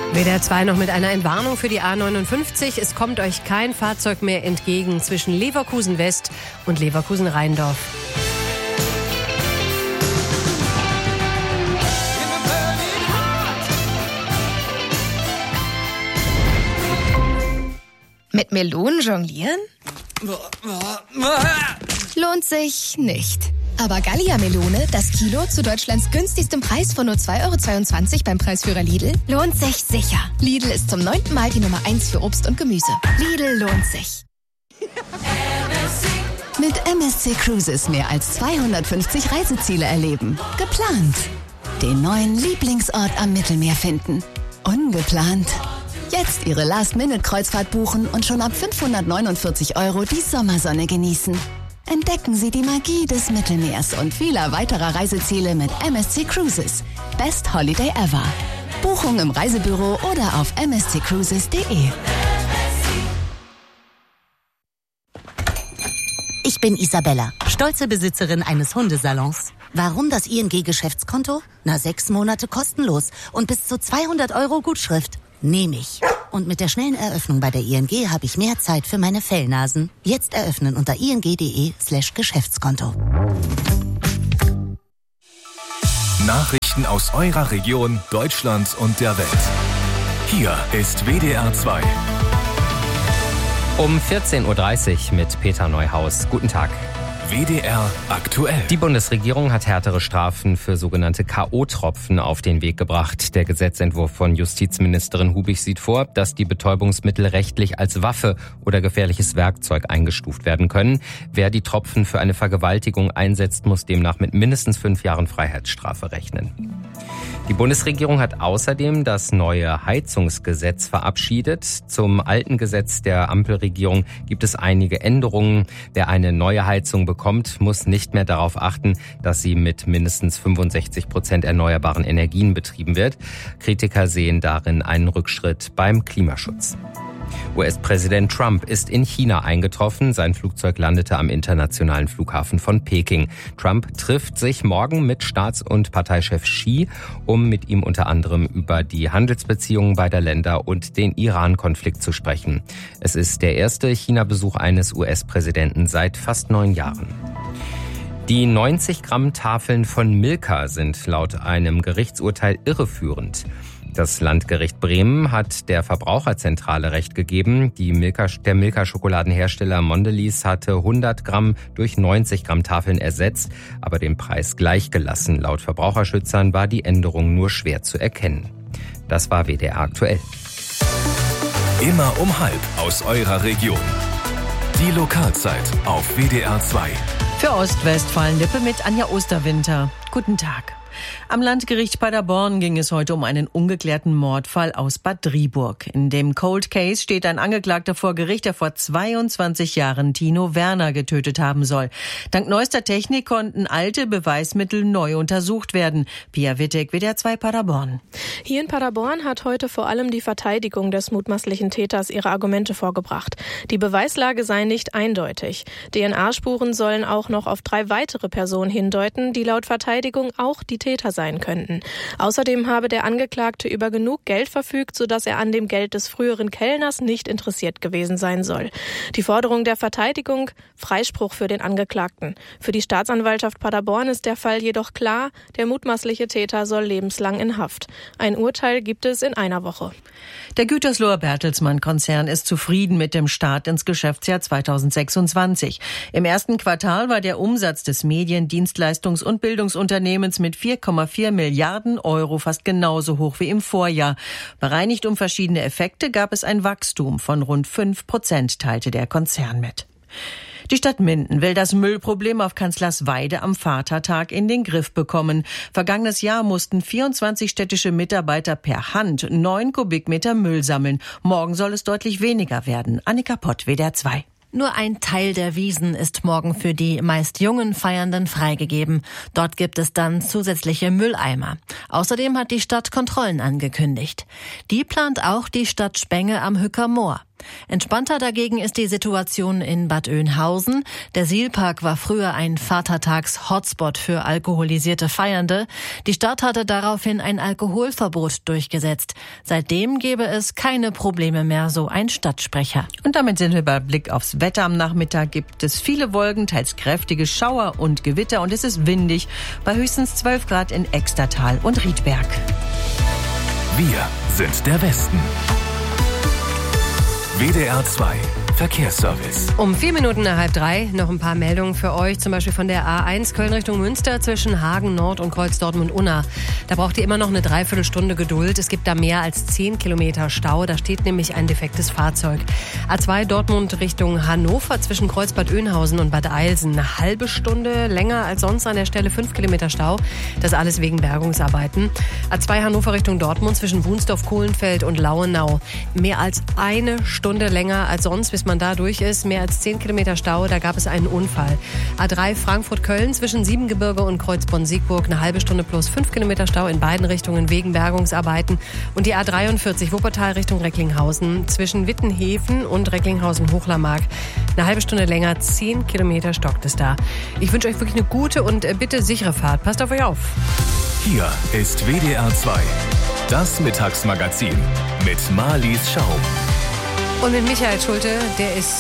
WDR 2 noch mit einer Entwarnung für die A59. Es kommt euch kein Fahrzeug mehr entgegen zwischen Leverkusen West und Leverkusen Rheindorf. Mit Melonen jonglieren? Lohnt sich nicht. Aber Gallia-Melone, das Kilo zu Deutschlands günstigstem Preis von nur 2,22 € beim Preisführer Lidl, lohnt sich sicher. Lidl ist zum 9. Mal die Nummer 1 für Obst und Gemüse. Lidl lohnt sich. Mit MSC Cruises mehr als 250 Reiseziele erleben. Geplant. Den neuen Lieblingsort am Mittelmeer finden. Ungeplant. Jetzt Ihre Last-Minute-Kreuzfahrt buchen und schon ab 549 € die Sommersonne genießen. Entdecken Sie die Magie des Mittelmeers und vieler weiterer Reiseziele mit MSC Cruises. Best Holiday ever. Buchung im Reisebüro oder auf msccruises.de. Ich bin Isabella, stolze Besitzerin eines Hundesalons. Warum das ING-Geschäftskonto? 6 Monate kostenlos und bis zu 200 € Gutschrift. Nehme ich. Und mit der schnellen Eröffnung bei der ING habe ich mehr Zeit für meine Fellnasen. Jetzt eröffnen unter ing.de/Geschäftskonto. Nachrichten aus eurer Region, Deutschland und der Welt. Hier ist WDR 2. Um 14.30 Uhr mit Peter Neuhaus. Guten Tag. WDR aktuell. Die Bundesregierung hat härtere Strafen für sogenannte K.O.-Tropfen auf den Weg gebracht. Der Gesetzentwurf von Justizministerin Hubig sieht vor, dass die Betäubungsmittel rechtlich als Waffe oder gefährliches Werkzeug eingestuft werden können. Wer die Tropfen für eine Vergewaltigung einsetzt, muss demnach mit mindestens 5 Jahren Freiheitsstrafe rechnen. Die Bundesregierung hat außerdem das neue Heizungsgesetz verabschiedet. Zum alten Gesetz der Ampelregierung gibt es einige Änderungen. Wer eine neue Heizung bekommt, muss nicht mehr darauf achten, dass sie mit mindestens 65% erneuerbaren Energien betrieben wird. Kritiker sehen darin einen Rückschritt beim Klimaschutz. US-Präsident Trump ist in China eingetroffen. Sein Flugzeug landete am internationalen Flughafen von Peking. Trump trifft sich morgen mit Staats- und Parteichef Xi, um mit ihm unter anderem über die Handelsbeziehungen beider Länder und den Iran-Konflikt zu sprechen. Es ist der erste China-Besuch eines US-Präsidenten seit fast 9 Jahren. Die 90-Gramm-Tafeln von Milka sind laut einem Gerichtsurteil irreführend. Das Landgericht Bremen hat der Verbraucherzentrale Recht gegeben. Der Milka-Schokoladenhersteller Mondelez hatte 100 Gramm durch 90 Gramm Tafeln ersetzt, aber den Preis gleich gelassen. Laut Verbraucherschützern war die Änderung nur schwer zu erkennen. Das war WDR aktuell. Immer um 12:30 aus eurer Region. Die Lokalzeit auf WDR 2. Für Ostwestfalen-Lippe mit Anja Osterwinter. Guten Tag. Am Landgericht Paderborn ging es heute um einen ungeklärten Mordfall aus Bad Driburg. In dem Cold Case steht ein Angeklagter vor Gericht, der vor 22 Jahren Tino Werner getötet haben soll. Dank neuester Technik konnten alte Beweismittel neu untersucht werden. Pia Wittek, WDR 2 Paderborn. Hier in Paderborn hat heute vor allem die Verteidigung des mutmaßlichen Täters ihre Argumente vorgebracht. Die Beweislage sei nicht eindeutig. DNA-Spuren sollen auch noch auf 3 weitere Personen hindeuten, die laut Verteidigung auch die Täter sein könnten. Außerdem habe der Angeklagte über genug Geld verfügt, sodass er an dem Geld des früheren Kellners nicht interessiert gewesen sein soll. Die Forderung der Verteidigung: Freispruch für den Angeklagten. Für die Staatsanwaltschaft Paderborn ist der Fall jedoch klar, der mutmaßliche Täter soll lebenslang in Haft. Ein Urteil gibt es in einer Woche. Der Gütersloher Bertelsmann-Konzern ist zufrieden mit dem Start ins Geschäftsjahr 2026. Im ersten Quartal war der Umsatz des Medien-, Dienstleistungs- und Bildungsunternehmens mit 4,4 Milliarden € fast genauso hoch wie im Vorjahr. Bereinigt um verschiedene Effekte gab es ein Wachstum von rund 5%, teilte der Konzern mit. Die Stadt Minden will das Müllproblem auf Kanzlersweide am Vatertag in den Griff bekommen. Vergangenes Jahr mussten 24 städtische Mitarbeiter per Hand 9 Kubikmeter Müll sammeln. Morgen soll es deutlich weniger werden. Annika Pott, WDR 2. Nur ein Teil der Wiesen ist morgen für die meist jungen Feiernden freigegeben. Dort gibt es dann zusätzliche Mülleimer. Außerdem hat die Stadt Kontrollen angekündigt. Die plant auch die Stadt Spenge am Hücker Moor. Entspannter dagegen ist die Situation in Bad Oeynhausen. Der Sihlpark war früher ein Vatertags-Hotspot für alkoholisierte Feiernde. Die Stadt hatte daraufhin ein Alkoholverbot durchgesetzt. Seitdem gäbe es keine Probleme mehr, so ein Stadtsprecher. Und damit sind wir bei Blick aufs Wetter. Am Nachmittag gibt es viele Wolken, teils kräftige Schauer und Gewitter und es ist windig bei höchstens 12 Grad in Extertal und Riedberg. Wir sind der Westen. WDR 2 Verkehrsservice. Um 4 Minuten nach 2:30 noch ein paar Meldungen für euch, zum Beispiel von der A1 Köln Richtung Münster zwischen Hagen Nord und Kreuz Dortmund-Unna. Da braucht ihr immer noch eine Dreiviertelstunde Geduld. Es gibt da mehr als 10 Kilometer Stau. Da steht nämlich ein defektes Fahrzeug. A2 Dortmund Richtung Hannover zwischen Kreuz Bad Oeynhausen und Bad Eilsen. Eine halbe Stunde länger als sonst an der Stelle, 5 Kilometer Stau. Das alles wegen Bergungsarbeiten. A2 Hannover Richtung Dortmund zwischen Wunsdorf, Kohlenfeld und Lauenau. Mehr als eine Stunde länger als sonst, bis man da durch ist. Mehr als 10 Kilometer Stau, da gab es einen Unfall. A3 Frankfurt-Köln zwischen Siebengebirge und Kreuzbronn-Siegburg. Eine halbe Stunde plus 5 Kilometer Stau in beiden Richtungen wegen Bergungsarbeiten. Und die A43 Wuppertal Richtung Recklinghausen zwischen Wittenhäfen und Recklinghausen-Hochlermark. Eine halbe Stunde länger, 10 Kilometer stockt es da. Ich wünsche euch wirklich eine gute und bitte sichere Fahrt. Passt auf euch auf. Hier ist WDR 2, das Mittagsmagazin mit Marlies Schaub. Und mit Michael Schulte, der ist